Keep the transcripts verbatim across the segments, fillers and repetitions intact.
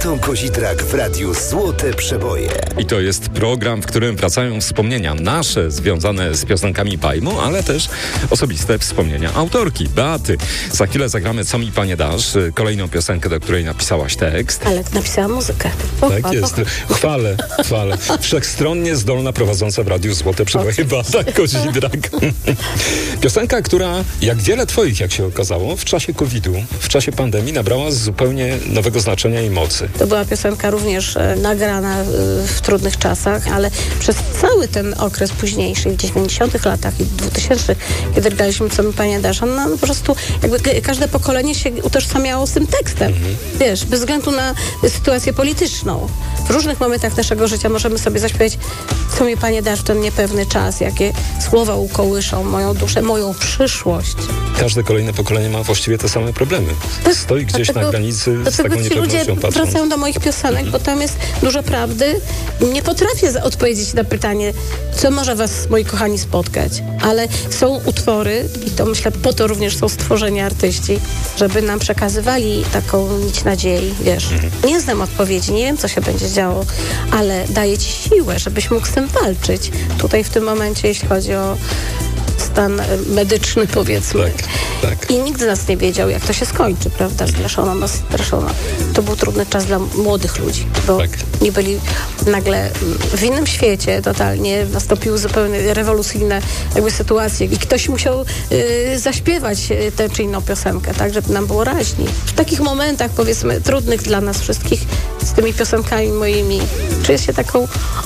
Tom Kozidrak w Radiu Złote Przeboje. I to jest program, w którym wracają wspomnienia nasze związane z piosenkami Pajmu, ale też osobiste wspomnienia autorki, Beaty. Za chwilę zagramy Co mi Panie dasz, kolejną piosenkę, do której napisałaś tekst. Ale napisałam muzykę. Tak jest. Chwalę, chwalę. Wszechstronnie zdolna prowadząca w Radiu Złote Przeboje Beata Kozidrak. Piosenka, która, jak wiele twoich, jak się okazało, w czasie kowida, w czasie pandemii nabrała zupełnie nowego znaczenia i mocy. To była piosenka również e, nagrana e, w trudnych czasach, ale przez cały ten okres późniejszy, w dziewięćdziesiątych latach i dwutysięcznych, kiedy graliśmy Co mi Panie dasz, no po prostu jakby g- każde pokolenie się utożsamiało z tym tekstem. Mhm. Wiesz, bez względu na sytuację polityczną. W różnych momentach naszego życia możemy sobie zaśpiewać Co mi Panie dasz w ten niepewny czas, jakie słowa ukołyszą moją duszę, moją przyszłość. Każde kolejne pokolenie ma właściwie te same problemy. Tak, Stoi gdzieś dlatego, na granicy z taką ci ludzie niepewnością patrząc. wracają do moich piosenek, bo tam jest dużo prawdy. Nie potrafię za- odpowiedzieć na pytanie, co może was, moi kochani, spotkać. Ale są utwory, i to myślę, po to również są stworzeni artyści, żeby nam przekazywali taką nić nadziei, wiesz. Nie znam odpowiedzi, nie wiem, co się będzie działo, ale daje ci siłę, żebyś mógł z tym walczyć. Tutaj w tym momencie, jeśli chodzi o stan e, medyczny, powiedzmy. Tak, tak. I nikt z nas nie wiedział, jak to się skończy, prawda? Straszono nas, straszono. To był trudny czas dla młodych ludzi, bo Tak. nie byli nagle w innym świecie totalnie, nastąpiły zupełnie rewolucyjne jakby sytuacje i ktoś musiał y, zaśpiewać y, tę czy inną piosenkę, tak, żeby nam było raźniej. W takich momentach, powiedzmy, trudnych dla nas wszystkich, z tymi piosenkami moimi, czuję się taką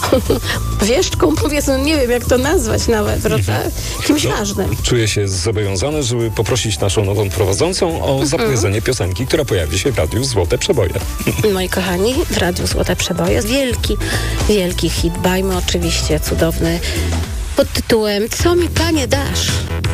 wieszczką, powiedzmy, nie wiem, jak to nazwać nawet, prawda? Kimś ważnym. Czuję się zobowiązany, żeby poprosić naszą nową prowadzącą o zapowiedzenie piosenki, która pojawi się w Radiu Złote Przeboje. Moi kochani, w Radiu Złote Przeboje wielki, wielki hit, bajmy oczywiście, cudowny, pod tytułem Co mi Panie dasz?